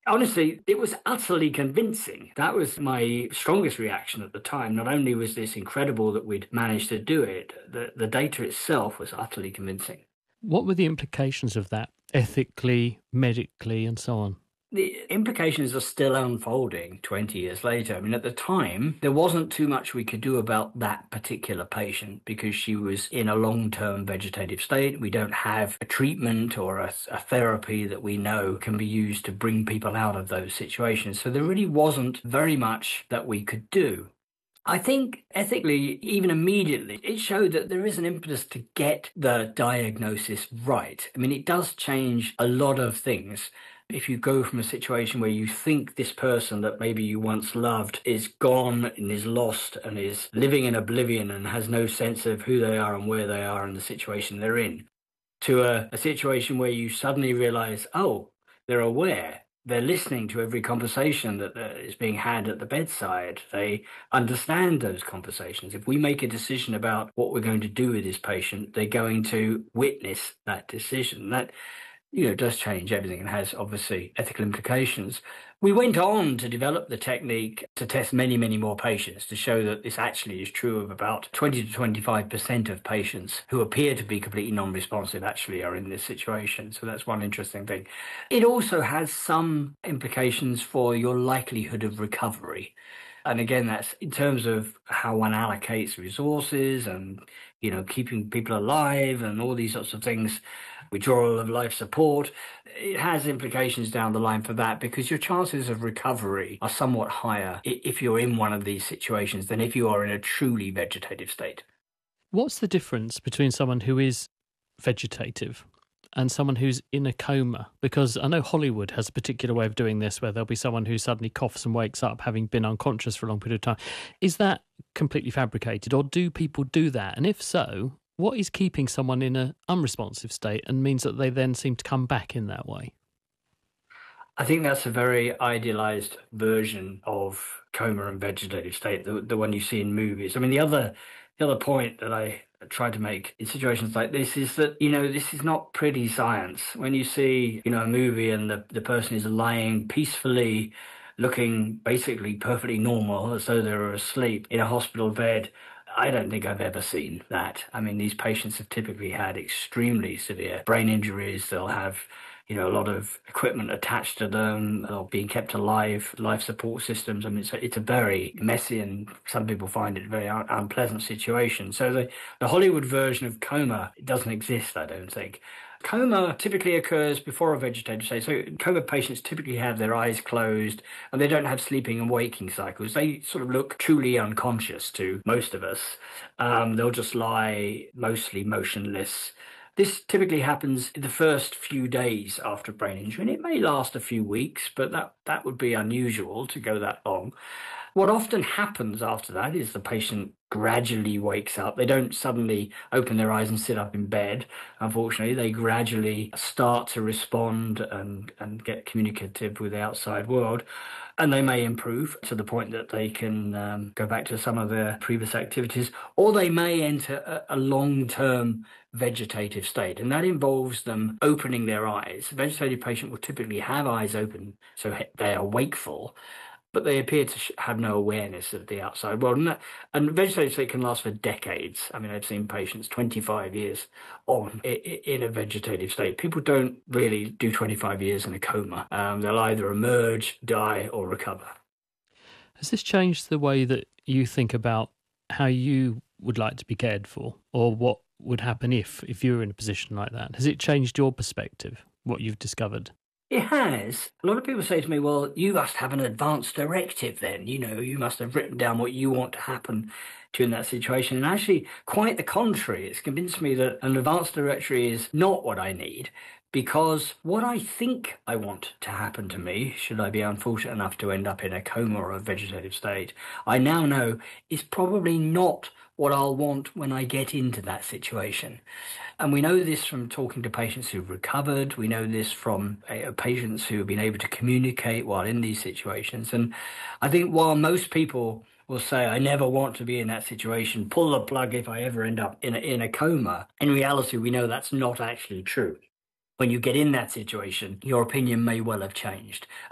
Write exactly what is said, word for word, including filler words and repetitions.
Honestly, it was utterly convincing. That was my strongest reaction at the time. Not only was this incredible that we'd managed to do it, the, the data itself was utterly convincing. What were the implications of that, ethically, medically, and so on? The implications are still unfolding twenty years later. I mean, at the time, there wasn't too much we could do about that particular patient because she was in a long-term vegetative state. We don't have a treatment or a, a therapy that we know can be used to bring people out of those situations. So there really wasn't very much that we could do. I think ethically, even immediately, it showed that there is an impetus to get the diagnosis right. I mean, it does change a lot of things. If you go from a situation where you think this person that maybe you once loved is gone and is lost and is living in oblivion and has no sense of who they are and where they are and the situation they're in, to a, a situation where you suddenly realize, oh, they're aware. They're listening to every conversation that is being had at the bedside. They understand those conversations. If we make a decision about what we're going to do with this patient, they're going to witness that decision. That, you know, does change everything and has obviously ethical implications. We went on to develop the technique to test many, many more patients to show that this actually is true of about twenty to twenty-five percent of patients who appear to be completely non-responsive actually are in this situation. So that's one interesting thing. It also has some implications for your likelihood of recovery. And again, that's in terms of how one allocates resources and, you know, keeping people alive and all these sorts of things, withdrawal of life support. It has implications down the line for that because your chances of recovery are somewhat higher if you're in one of these situations than if you are in a truly vegetative state. What's the difference between someone who is vegetative and someone who's in a coma? Because I know Hollywood has a particular way of doing this where there'll be someone who suddenly coughs and wakes up having been unconscious for a long period of time. Is that completely fabricated, or do people do that? And if so, what is keeping someone in an unresponsive state and means that they then seem to come back in that way? I think that's a very idealized version of coma and vegetative state, the, the one you see in movies. I mean, the other the other point that I try to make in situations like this is that, you know, this is not pretty science. When you see, you know, a movie and the, the person is lying peacefully, looking basically perfectly normal, as though they were asleep in a hospital bed, I don't think I've ever seen that. I mean, these patients have typically had extremely severe brain injuries. They'll have, you know, a lot of equipment attached to them. They're being kept alive, life support systems. I mean, it's a, it's a very messy and some people find it a very un- unpleasant situation. So the, the Hollywood version of coma doesn't exist, I don't think. Coma typically occurs before a vegetative state. So coma patients typically have their eyes closed and they don't have sleeping and waking cycles. They sort of look truly unconscious to most of us. Um, they'll just lie mostly motionless. This typically happens in the first few days after brain injury, and it may last a few weeks, but that, that would be unusual to go that long. What often happens after that is the patient gradually wakes up. They don't suddenly open their eyes and sit up in bed. Unfortunately, they gradually start to respond and, and get communicative with the outside world. And they may improve to the point that they can um, go back to some of their previous activities, or they may enter a, a long-term vegetative state, and that involves them opening their eyes. A vegetative patient will typically have eyes open, so they are wakeful, but they appear to have no awareness of the outside world. And, that, and vegetative state can last for decades. I mean, I've seen patients twenty-five years on in a vegetative state. People don't really do twenty-five years in a coma. Um, they'll either emerge, die, or recover. Has this changed the way that you think about how you would like to be cared for, or what would happen if, if you were in a position like that? Has it changed your perspective, what you've discovered? It has. A lot of people say to me, well, you must have an advance directive then. You know, you must have written down what you want to happen to in that situation. And actually, quite the contrary. It's convinced me that an advance directive is not what I need, because what I think I want to happen to me, should I be unfortunate enough to end up in a coma or a vegetative state, I now know is probably not what I'll want when I get into that situation. And we know this from talking to patients who've recovered. We know this from uh, patients who have been able to communicate while in these situations. And I think while most people will say, I never want to be in that situation, pull the plug if I ever end up in a, in a coma, in reality, we know that's not actually true. When you get in that situation, your opinion may well have changed.